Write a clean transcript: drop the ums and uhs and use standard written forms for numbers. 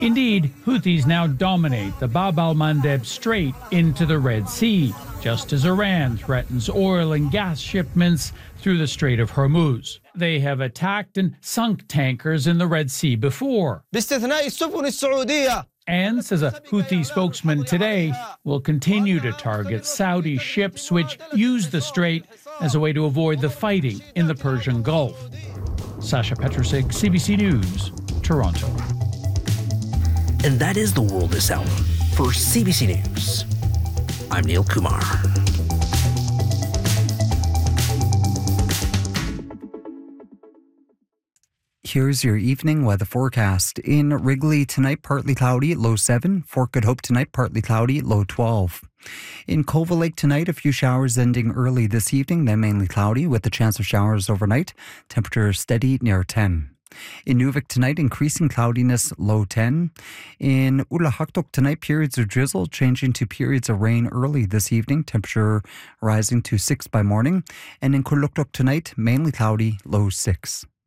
Indeed, Houthis now dominate the Bab al-Mandeb Strait into the Red Sea, just as Iran threatens oil and gas shipments through the Strait of Hormuz. They have attacked and sunk tankers in the Red Sea before. And, says a Houthi spokesman today, will continue to target Saudi ships which use the strait as a way to avoid the fighting in the Persian Gulf. Sasha Petrusik, CBC News, Toronto. And that is the world this hour. For CBC News, I'm Neil Kumar. Here's your evening weather forecast. In Wrigley tonight, partly cloudy at low 7. Fort Good Hope tonight, partly cloudy at low 12. In Cova Lake tonight, a few showers ending early this evening, then mainly cloudy with the chance of showers overnight. Temperature steady near 10. In Nuvik tonight, increasing cloudiness, low 10. In Ulahaktok tonight, periods of drizzle changing to periods of rain early this evening. Temperature rising to 6 by morning. And in Kuluktok tonight, mainly cloudy, low 6.